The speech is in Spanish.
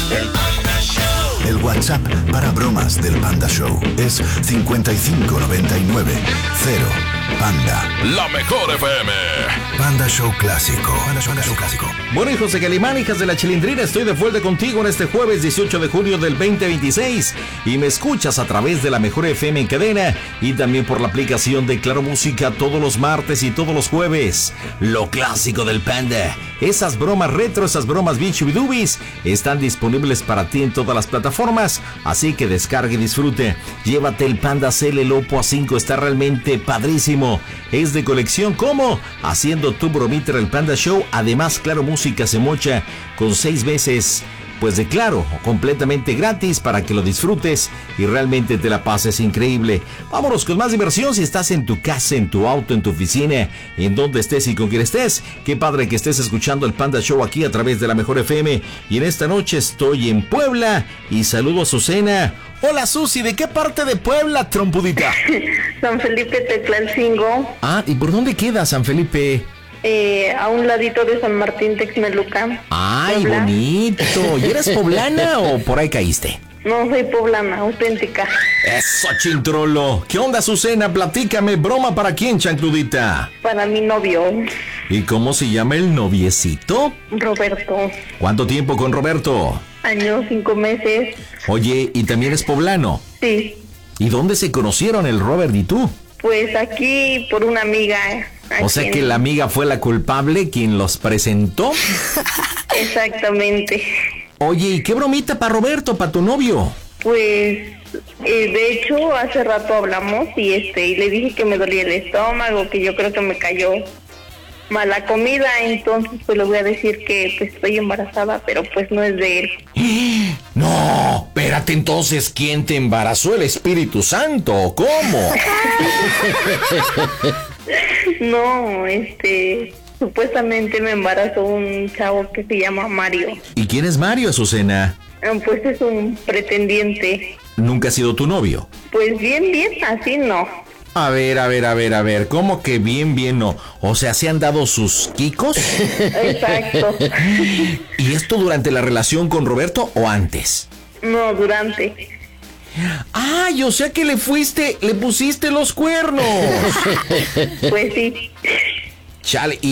El Panda Show. El WhatsApp para bromas del Panda Show es 5599 0 Panda. La mejor FM. Panda Show Clásico. Panda Show Clásico. Bueno, hijos de Calimán, hijas de la Chilindrina, estoy de vuelta contigo en este jueves 18 de junio del 2026 y me escuchas a través de la mejor FM en cadena y también por la aplicación de Claro Música todos los martes y todos los jueves. Lo clásico del Panda, esas bromas retro, esas bromas bien chubidubis, están disponibles para ti en todas las plataformas, así que descargue y disfrute. Llévate el Panda CL Lopo A5, está realmente padrísimo. Es de colección, ¿cómo? Haciendo tu bromita en el Panda Show. Además, Claro Música se mocha con 6 meses, pues de Claro, completamente gratis para que lo disfrutes y realmente te la pases increíble. Vámonos con más diversión. Si estás en tu casa, en tu auto, en tu oficina, en donde estés y con quien estés, qué padre que estés escuchando el Panda Show aquí a través de la mejor FM. Y en esta noche estoy en Puebla y saludo a Azucena. Hola Susi, ¿de qué parte de Puebla, trompudita? San Felipe Teclalcingo. Ah, ¿y por dónde queda San Felipe? A un ladito de San Martín Texmelucan. ¡Ay, Puebla. bonito! ¿Y eres poblana o por ahí caíste? No, soy poblana, auténtica. ¡Eso, chintrolo! ¿Qué onda, Azucena? Platícame, ¿broma para quién, chancludita? Para mi novio, ¿Y cómo se llama el noviecito? Roberto. ¿Cuánto tiempo con Roberto? Años, 5 meses. Oye, ¿y también es poblano? Sí, ¿Y dónde se conocieron el Robert y tú? pues aquí por una amiga. O sea que la amiga fue la culpable, quien los presentó. Exactamente. Oye, ¿y qué bromita para Roberto, para tu novio? Pues, de hecho, hace rato hablamos y y le dije que me dolía el estómago, que yo creo que me cayó mala comida, entonces pues le voy a decir que pues estoy embarazada, pero pues no es de él. No, espérate entonces, ¿quién te embarazó? ¿El Espíritu Santo o cómo? No, supuestamente me embarazó un chavo que se llama Mario. ¿Y quién es Mario, Azucena? Pues es un pretendiente. ¿Nunca ha sido tu novio? Pues bien, así no. A ver, ¿cómo que bien no? O sea, ¿se han dado sus quicos? Exacto. ¿Y esto durante la relación con Roberto o antes? No, durante. ¡Ay, o sea que le pusiste los cuernos! Pues sí. Chale,